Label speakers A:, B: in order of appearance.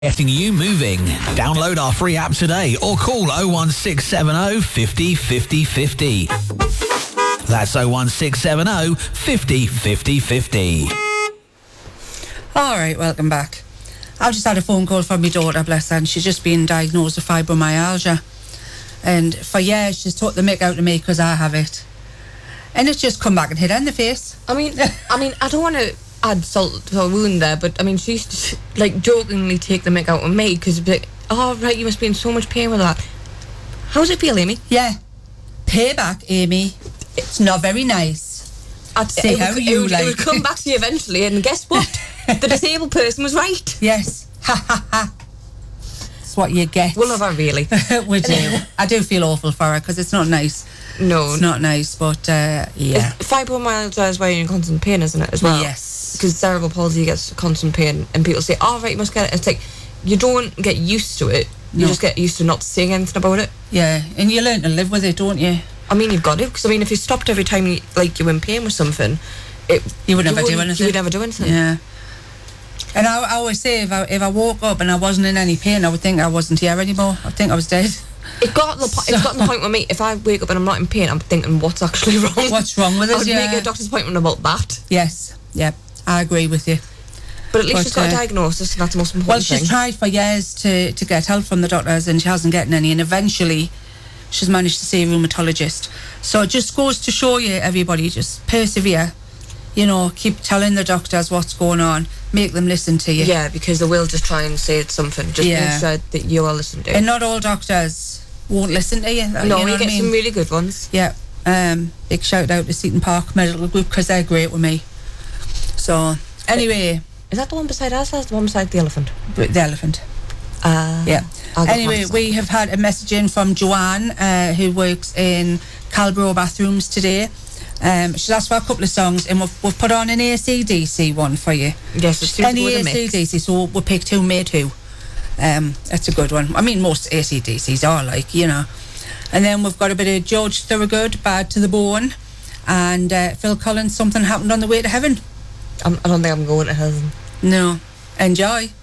A: Getting you moving. Download our free app today or call 01670 50 50 50. That's 01670 50 50 50.
B: All right, welcome back. I've just had a phone call from my daughter, bless her, and she's just been diagnosed with fibromyalgia. And for years, she's took the mick out of me because I have it. And it's just come back and hit her in the face.
C: I mean, I don't want to add salt to her wound there, but I mean, she used to like jokingly take the mick out of me because it'd be like, oh right, you must be in so much pain with that. How's it feel, Amy?
B: Yeah, payback, Amy. It's not very nice. I'd say
C: it would come back to you eventually, and guess what? The disabled person was right.
B: Yes. Ha ha ha. That's what you get.
C: We'll love her, really.
B: We do. I do feel awful for her because it's not nice.
C: No.
B: It's not nice, but yeah.
C: Fibromyalgia is where you're in constant pain, isn't it, as well?
B: Yes.
C: Because cerebral palsy gets constant pain, and people say, oh, right, you must get it. It's like, you don't get used to it. You just get used to not saying anything about it.
B: Yeah, and you learn to live with it, don't you?
C: I mean, you've got to, because I mean, if you stopped every time you're in pain with something,
B: you would never do anything.
C: You would never do anything.
B: Yeah. And I always say, if I woke up and I wasn't in any pain, I would think I wasn't here anymore. I'd think I was dead.
C: It's gotten the point with me, if I wake up and I'm not in pain, I'm thinking, what's actually wrong?
B: What's wrong with us?
C: I would make a doctor's appointment about that.
B: Yes, yeah, I agree with you.
C: But at least she's got a diagnosis, and that's the most important thing.
B: Well, she's tried for years to get help from the doctors, and she hasn't gotten any, and eventually she's managed to see a rheumatologist. So it just goes to show you, everybody, just persevere. You know, keep telling the doctors what's going on, make them listen to you.
C: Yeah, because they will just try and say something, just make sure that you are listening to.
B: And not all doctors won't listen to you.
C: No, you get some really good ones.
B: Yeah. Big shout out to Seaton Park Medical Group, because they're great with me. So, anyway.
C: Is that the one beside us, or is the one beside the elephant?
B: The elephant. Yeah. Anyway, we have had a message in from Joanne, who works in Calbro Bathrooms today. She's asked for a couple of songs, and we've put on an AC/DC one for you.
C: Yes, it's
B: any AC/DC, so we'll pick two, made who. That's a good one. I mean, most AC/DCs are like, you know. And then we've got a bit of George Thorogood, Bad to the Bone, and Phil Collins, Something Happened on the Way to Heaven.
C: I don't think I'm going to heaven.
B: No. Enjoy.